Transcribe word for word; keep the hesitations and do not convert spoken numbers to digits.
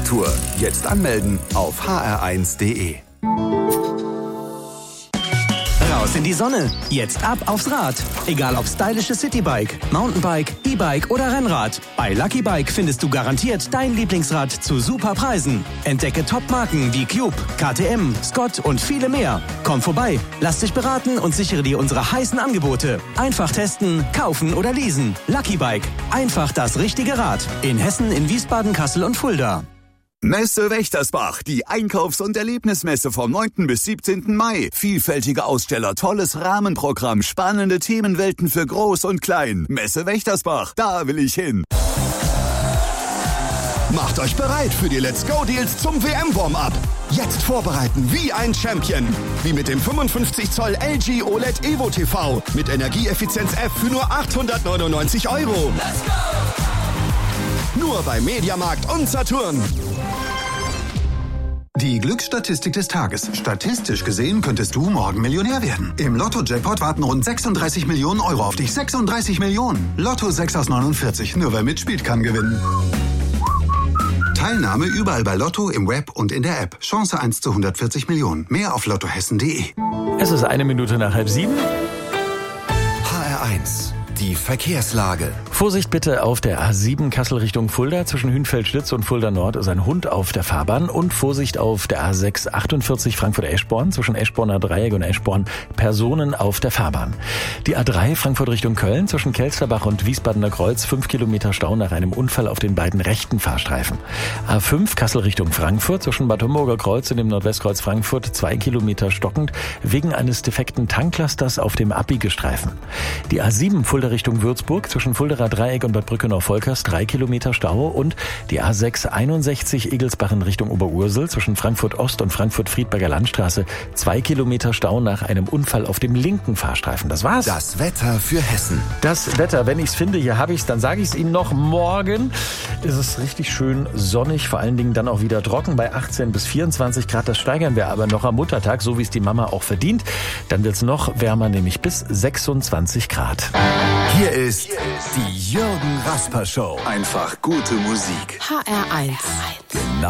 Radtour. Jetzt anmelden auf h r eins punkt d e. Raus in die Sonne. Jetzt ab aufs Rad. Egal ob stylisches Citybike, Mountainbike, E-Bike oder Rennrad. Bei Lucky Bike findest du garantiert dein Lieblingsrad zu super Preisen. Entdecke Top-Marken wie Cube, K T M, Scott und viele mehr. Komm vorbei, lass dich beraten und sichere dir unsere heißen Angebote. Einfach testen, kaufen oder leasen. Lucky Bike. Einfach das richtige Rad. In Hessen, in Wiesbaden, Kassel und Fulda. Messe Wächtersbach, die Einkaufs- und Erlebnismesse vom neunten bis siebzehnten Mai. Vielfältige Aussteller, tolles Rahmenprogramm, spannende Themenwelten für Groß und Klein. Messe Wächtersbach, da will ich hin. Macht euch bereit für die Let's Go Deals zum W M-Warm-Up. Jetzt vorbereiten wie ein Champion. Wie mit dem fünfundfünfzig Zoll L G O L E D Evo T V mit Energieeffizienz F für nur achthundertneunundneunzig Euro. Let's go! Nur bei Mediamarkt und Saturn. Die Glücksstatistik des Tages. Statistisch gesehen könntest du morgen Millionär werden. Im Lotto-Jackpot warten rund sechsunddreißig Millionen Euro auf dich. sechsunddreißig Millionen. Lotto sechs aus neunundvierzig. Nur wer mitspielt, kann gewinnen. Teilnahme überall bei Lotto, im Web und in der App. Chance eins zu hundertvierzig Millionen. Mehr auf lottohessen punkt d e. Es ist eine Minute nach halb sieben. H R eins. Die Verkehrslage. Vorsicht bitte auf der A sieben Kassel Richtung Fulda. Zwischen Hünfeld-Schlitz und Fulda Nord ist ein Hund auf der Fahrbahn. Und Vorsicht auf der A sechs achtundvierzig Frankfurt-Eschborn. Zwischen Eschborner Dreieck und Eschborn Personen auf der Fahrbahn. Die A drei Frankfurt Richtung Köln. Zwischen Kelsterbach und Wiesbadener Kreuz. fünf Kilometer Stau nach einem Unfall auf den beiden rechten Fahrstreifen. A fünf Kassel Richtung Frankfurt. Zwischen Bad Homburger Kreuz und dem Nordwestkreuz Frankfurt. zwei Kilometer stockend wegen eines defekten Tanklasters auf dem Abbiegestreifen. Die A sieben Fulda Richtung Würzburg, zwischen Fulderer Dreieck und Bad Brückenau-Volkers, drei Kilometer Stau, und die A sechs einundsechzig Egelsbach in Richtung Oberursel, zwischen Frankfurt Ost und Frankfurt-Friedberger Landstraße, zwei Kilometer Stau nach einem Unfall auf dem linken Fahrstreifen. Das war's. Das Wetter für Hessen. Das Wetter, wenn ich es finde, hier habe ich es, dann sage ich es Ihnen noch. Morgen ist es richtig schön sonnig, vor allen Dingen dann auch wieder trocken bei achtzehn bis vierundzwanzig Grad. Das steigern wir aber noch am Muttertag, so wie es die Mama auch verdient. Dann wird es noch wärmer, nämlich bis sechsundzwanzig Grad. Hier ist die Jürgen Rasper Show. Einfach gute Musik. H R eins. Genau.